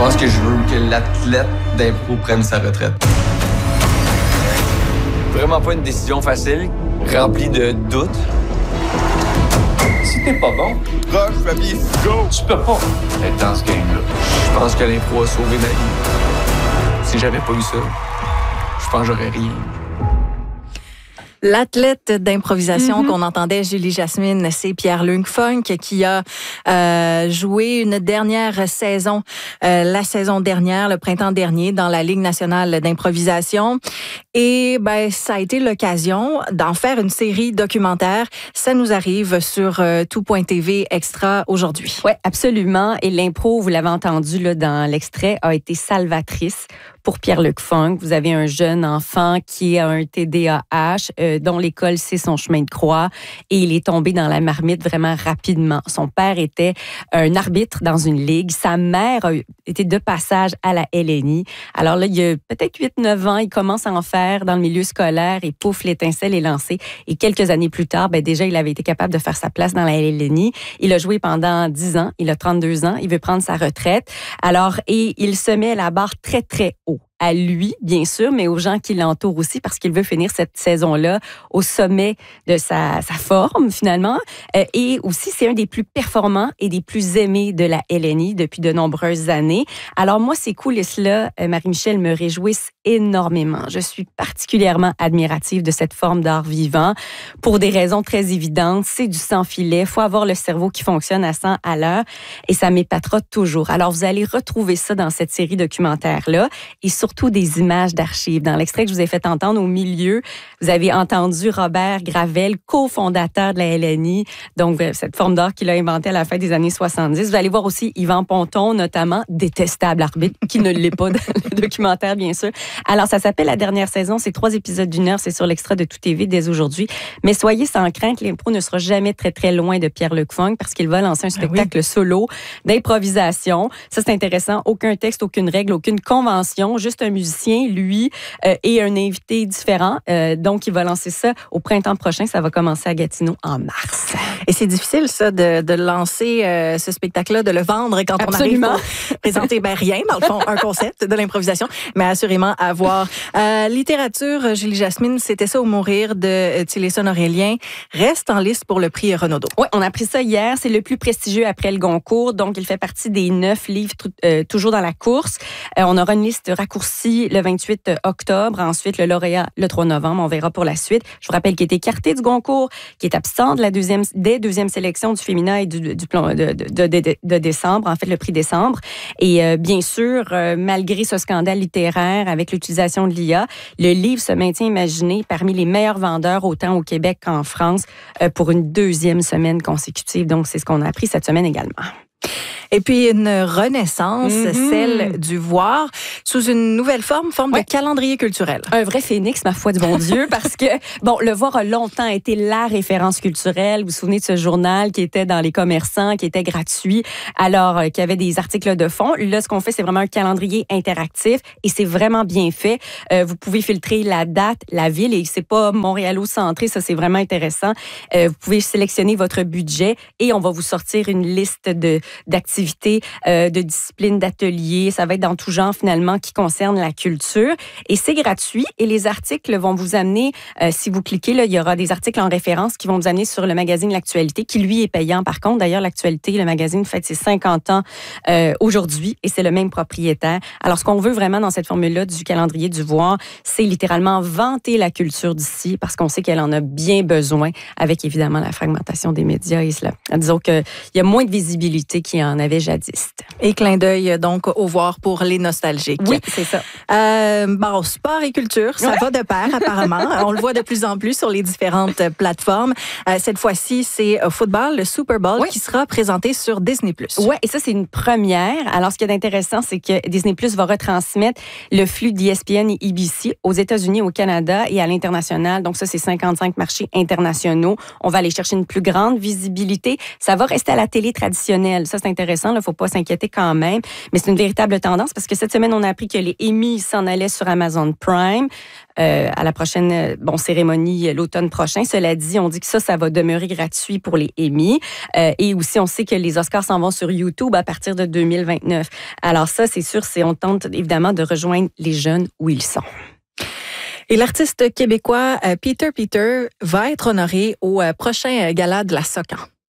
pense que je veux que l'athlète d'impro prenne sa retraite. Vraiment pas une décision facile, remplie de doutes. Si t'es pas bon, Roche, papier, go! tu peux pas être dans ce game-là. Je pense que l'impro a sauvé ma vie. Si j'avais pas eu ça, je pense que j'aurais rien. L'athlète d'improvisation qu'on entendait, Julie Jasmine, c'est Pierre-Luc Funk qui a joué une dernière saison, la saison dernière, le printemps dernier, dans la Ligue nationale d'improvisation. Et ça a été l'occasion d'en faire une série documentaire. Ça nous arrive sur tout.tv extra aujourd'hui. Oui, absolument. Et l'impro, vous l'avez entendu là, dans l'extrait, a été salvatrice pour Pierre-Luc Funk. Vous avez un jeune enfant qui a un TDAH, dont l'école, c'est son chemin de croix, et il est tombé dans la marmite vraiment rapidement. Son père était un arbitre dans une ligue. Sa mère a été de passage à la LNI. Alors là, il y a peut-être 8-9 ans, il commence à en faire dans le milieu scolaire et pouf, l'étincelle est lancée. Et quelques années plus tard, déjà, il avait été capable de faire sa place dans la LNI. Il a joué pendant 10 ans. Il a 32 ans. Il veut prendre sa retraite. Alors, et il se met la barre très, très haut. À lui, bien sûr, mais aux gens qui l'entourent aussi, parce qu'il veut finir cette saison-là au sommet de sa forme, finalement. Et aussi, c'est un des plus performants et des plus aimés de la LNI depuis de nombreuses années. Alors moi, ces coulisses-là, Marie-Michel, me réjouissent énormément. Je suis particulièrement admirative de cette forme d'art vivant pour des raisons très évidentes. C'est du sans-filet. Il faut avoir le cerveau qui fonctionne à 100 à l'heure et ça m'épatera toujours. Alors, vous allez retrouver ça dans cette série documentaire-là et surtout des images d'archives. Dans l'extrait que je vous ai fait entendre au milieu, vous avez entendu Robert Gravel, cofondateur de la LNI, donc cette forme d'art qu'il a inventée à la fin des années 70. Vous allez voir aussi Yvan Ponton, notamment, détestable arbitre, qui ne l'est pas dans le documentaire, bien sûr. Alors, ça s'appelle La dernière saison. C'est 3 épisodes d'1 heure. C'est sur l'extra de Tout TV dès aujourd'hui. Mais soyez sans crainte, l'impro ne sera jamais très, très loin de Pierre-Luc Funk parce qu'il va lancer un spectacle solo d'improvisation. Ça, c'est intéressant. Aucun texte, aucune règle, aucune convention. Juste un musicien, lui, et un invité différent. Donc, il va lancer ça au printemps prochain. Ça va commencer à Gatineau en mars. Et c'est difficile, ça, de lancer ce spectacle-là, de le vendre quand Absolument. on arrive pour présenter rien, dans le fond, un concept de l'improvisation, mais assurément à voir. Littérature, Julie Jasmine, c'était ça au mourir de Tillerson Aurélien. Reste en liste pour le prix Renaudot. Oui, on a appris ça hier. C'est le plus prestigieux après le Goncourt. Donc, il fait partie des 9 livres toujours dans la course. On aura une liste raccourcie le 28 octobre. Ensuite, le lauréat le 3 novembre. On verra pour la suite. Je vous rappelle qu'il est écarté du Goncourt, qui est absent de la deuxième sélection du féminin et du plan de décembre, en fait, le prix décembre. Et bien sûr, malgré ce scandale littéraire avec l'utilisation de l'IA, le livre se maintient imaginé parmi les meilleurs vendeurs autant au Québec qu'en France pour une 2e semaine consécutive. Donc, c'est ce qu'on a appris cette semaine également. Et puis une renaissance, celle du voir, sous une nouvelle forme de calendrier culturel. Un vrai phénix, ma foi du bon Dieu, parce que, le voir a longtemps été la référence culturelle. Vous vous souvenez de ce journal qui était dans les commerçants, qui était gratuit, alors qu'il y avait des articles de fond. Là, ce qu'on fait, c'est vraiment un calendrier interactif et c'est vraiment bien fait. Vous pouvez filtrer la date, la ville, et c'est pas montréalo-centré, ça, c'est vraiment intéressant. Vous pouvez sélectionner votre budget et on va vous sortir une liste d'activités, de disciplines, d'ateliers. Ça va être dans tout genre, finalement, qui concerne la culture. Et c'est gratuit. Et les articles vont vous amener, si vous cliquez, là, il y aura des articles en référence qui vont vous amener sur le magazine L'Actualité, qui, lui, est payant. Par contre, d'ailleurs, L'Actualité, le magazine, fête ses 50 ans aujourd'hui et c'est le même propriétaire. Alors, ce qu'on veut vraiment dans cette formule-là du calendrier du voir, c'est littéralement vanter la culture d'ici parce qu'on sait qu'elle en a bien besoin avec, évidemment, la fragmentation des médias. Et cela. Disons qu'il y a moins de visibilité qu'il y en avait jadis. Et clin d'œil, donc, au voir pour les nostalgiques. Oui, c'est ça. Sport et culture, ça va de pair, apparemment. On le voit de plus en plus sur les différentes plateformes. Cette fois-ci, c'est football, le Super Bowl, qui sera présenté sur Disney+. Oui, et ça, c'est une première. Alors, ce qui est intéressant, c'est que Disney+ va retransmettre le flux d'ESPN et ABC aux États-Unis, au Canada et à l'international. Donc, ça, c'est 55 marchés internationaux. On va aller chercher une plus grande visibilité. Ça va rester à la télé traditionnelle. Ça, c'est intéressant il ne faut pas s'inquiéter quand même. Mais c'est une véritable tendance parce que cette semaine, on a appris que les Emmy s'en allaient sur Amazon Prime à la prochaine cérémonie l'automne prochain. Cela dit, on dit que ça va demeurer gratuit pour les Emmy. Et aussi, on sait que les Oscars s'en vont sur YouTube à partir de 2029. Alors ça, c'est sûr, on tente évidemment de rejoindre les jeunes où ils sont. Et l'artiste québécois Peter va être honoré au prochain gala de la SOCAN.